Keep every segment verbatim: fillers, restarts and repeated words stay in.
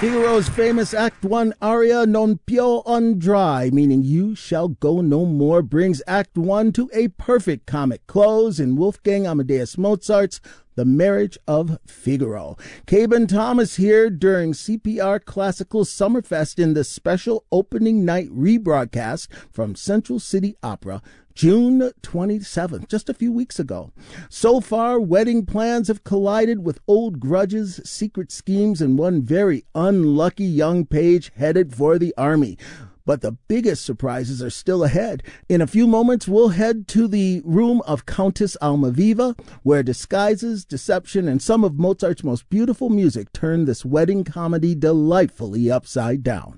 Figaro's famous Act one aria Non più andrai, meaning you shall go no more, brings Act one to a perfect comic close in Wolfgang Amadeus Mozart's The Marriage of Figaro. Caben Thomas here during C P R Classical Summerfest in the special opening night rebroadcast from Central City Opera, June twenty-seventh, just a few weeks ago. So far, wedding plans have collided with old grudges, secret schemes, and one very unlucky young page headed for the army. But the biggest surprises are still ahead. In a few moments, we'll head to the room of Countess Almaviva, where disguises, deception, and some of Mozart's most beautiful music turn this wedding comedy delightfully upside down.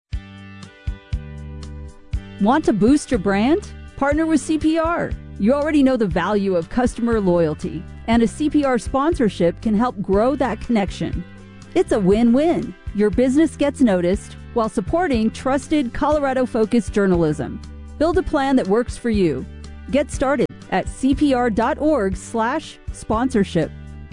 Want to boost your brand? Partner with C P R. You already know the value of customer loyalty, and a C P R sponsorship can help grow that connection. It's a win-win. Your business gets noticed while supporting trusted Colorado-focused journalism. Build a plan that works for you. Get started at cpr.org slash sponsorship.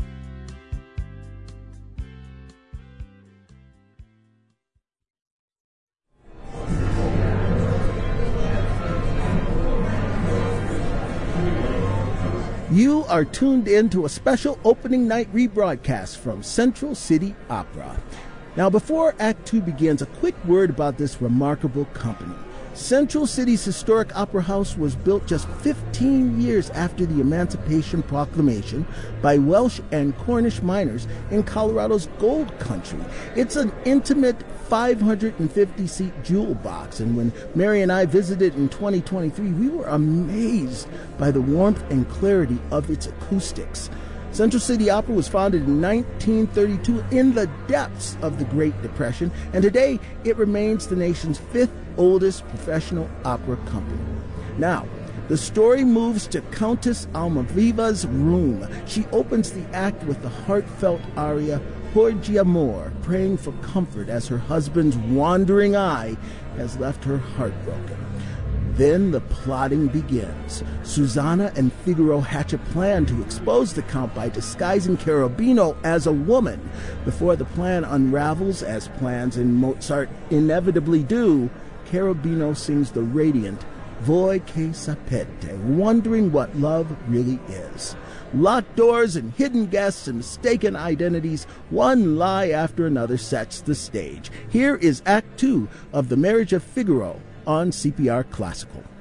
You are tuned in to a special opening night rebroadcast from Central City Opera. Now, before Act two begins, a quick word about this remarkable company. Central City's historic Opera House was built just fifteen years after the Emancipation Proclamation by Welsh and Cornish miners in Colorado's Gold Country. It's an intimate five hundred fifty seat jewel box, and when Mary and I visited in twenty twenty-three, we were amazed by the warmth and clarity of its acoustics. Central City Opera was founded in nineteen thirty-two in the depths of the Great Depression, and today it remains the nation's fifth oldest professional opera company. Now, the story moves to Countess Almaviva's room. She opens the act with the heartfelt aria Porgi Amor, praying for comfort as her husband's wandering eye has left her heartbroken. Then the plotting begins. Susanna and Figaro hatch a plan to expose the Count by disguising Cherubino as a woman. Before the plan unravels, as plans in Mozart inevitably do, Cherubino sings the radiant Voi che sapete, wondering what love really is. Locked doors and hidden guests and mistaken identities, one lie after another sets the stage. Here is Act two of The Marriage of Figaro on C P R Classical.